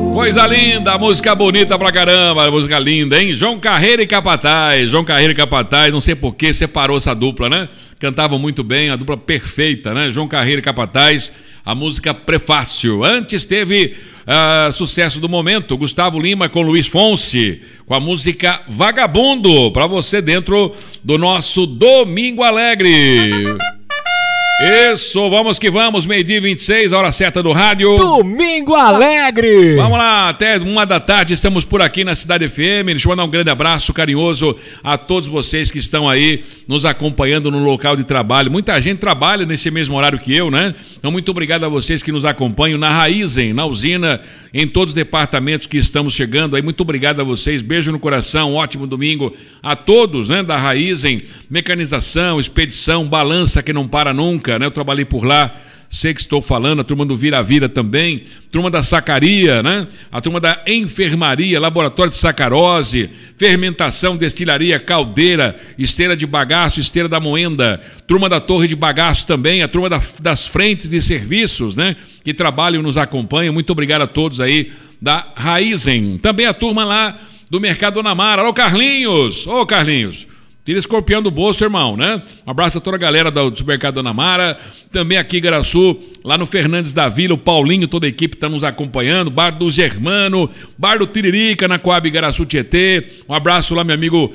Coisa linda, música bonita pra caramba, música linda, hein? João Carreiro e Capataz, não sei por que separou essa dupla, né? Cantavam muito bem, a dupla perfeita, né? João Carreiro e Capataz, a música Prefácio. Antes teve sucesso do momento, Gustavo Lima com Luiz Fonsi, com a música Vagabundo, pra você dentro do nosso Domingo Alegre. Isso, vamos que vamos, 12h26, a hora certa do rádio. Domingo Alegre! Vamos lá, até 1h da tarde, estamos por aqui na Cidade FM. Deixa eu mandar um grande abraço carinhoso a todos vocês que estão aí nos acompanhando no local de trabalho. Muita gente trabalha nesse mesmo horário que eu, né? Então, muito obrigado a vocês que nos acompanham na Raizen, na usina, em todos os departamentos que estamos chegando aí. Muito obrigado a vocês, beijo no coração, ótimo domingo a todos, né? Da Raizen, mecanização, expedição, balança que não para nunca, né? Eu trabalhei por lá, sei que estou falando, a turma do Vira-Vira também, turma da sacaria, né? A turma da enfermaria, laboratório de sacarose, fermentação, destilaria, caldeira, esteira de bagaço, esteira da moenda, turma da torre de bagaço também, a turma das frentes de serviços, né? Que trabalham e nos acompanham. Muito obrigado a todos aí da Raizen. Também a turma lá do Mercado Dona Mara. Alô, Carlinhos! Ô, Carlinhos! Tira escorpião do bolso, irmão, né? Um abraço a toda a galera do Supermercado Dona Mara, também aqui em Igaraçu, lá no Fernandes da Vila, o Paulinho, toda a equipe está nos acompanhando, Bar do Germano, Bar do Tiririca, na Coab Igaraçu Tietê, um abraço lá, meu amigo,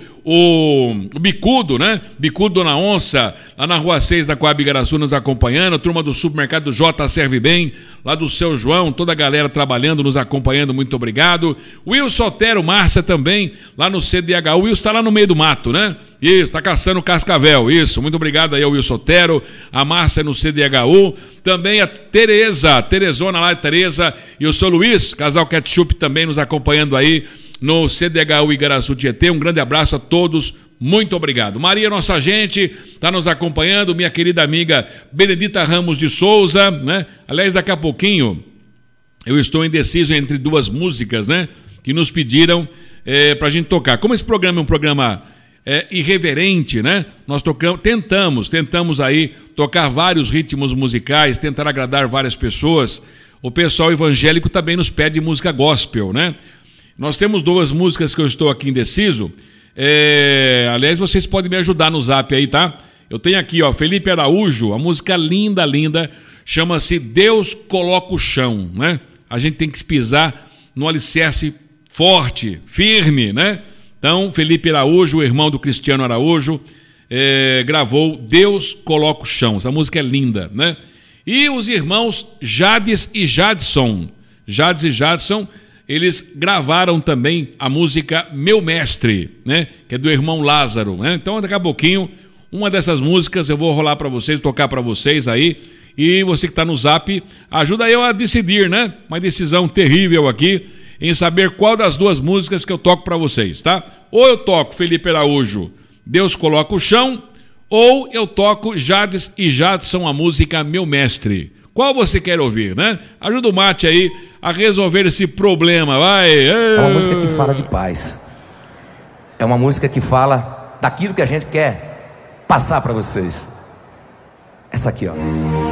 o Bicudo, né? Bicudo Dona Onça, lá na Rua 6 da Coab Igaraçu nos acompanhando, a turma do Supermercado J Serve Bem, lá do Seu João, toda a galera trabalhando, nos acompanhando, muito obrigado. Wilson Otero, Márcia também, lá no CDH, o Wilson está lá no meio do mato, né? Isso, tá caçando cascavel, isso, muito obrigado aí ao Wilson Otero, a Márcia no CDHU, também a Terezona lá, Tereza e o seu Luiz, casal Ketchup também nos acompanhando aí no CDHU Igaraçu Tietê, um grande abraço a todos, muito obrigado. Maria, nossa gente, tá nos acompanhando, minha querida amiga Benedita Ramos de Souza, né? Aliás, daqui a pouquinho eu estou indeciso entre duas músicas, né? Que nos pediram pra gente tocar. Como esse programa é um programa irreverente, né? Nós tentamos aí tocar vários ritmos musicais, tentar agradar várias pessoas. O pessoal evangélico também nos pede música gospel, né? Nós temos duas músicas que eu estou aqui indeciso. Aliás, vocês podem me ajudar no zap aí, tá? Eu tenho aqui, ó, Felipe Araújo, a música linda, linda, chama-se Deus Coloca o Chão, né? A gente tem que pisar no alicerce forte, firme, né? Então, Felipe Araújo, o irmão do Cristiano Araújo, gravou Deus Coloca o Chão. Essa música é linda, né? E os irmãos Jades e Jadson, eles gravaram também a música Meu Mestre, né? Que é do irmão Lázaro, né? Então, daqui a pouquinho, uma dessas músicas eu vou rolar para vocês, tocar para vocês aí. E você que está no zap, ajuda eu a decidir, né? Uma decisão terrível aqui, em saber qual das duas músicas que eu toco para vocês, tá? Ou eu toco Felipe Araújo, Deus Coloca o Chão, ou eu toco Jades e Jadson, a música Meu Mestre. Qual você quer ouvir, né? Ajuda o Mate aí a resolver esse problema, vai! É uma música que fala de paz. É uma música que fala daquilo que a gente quer passar para vocês. Essa aqui, ó.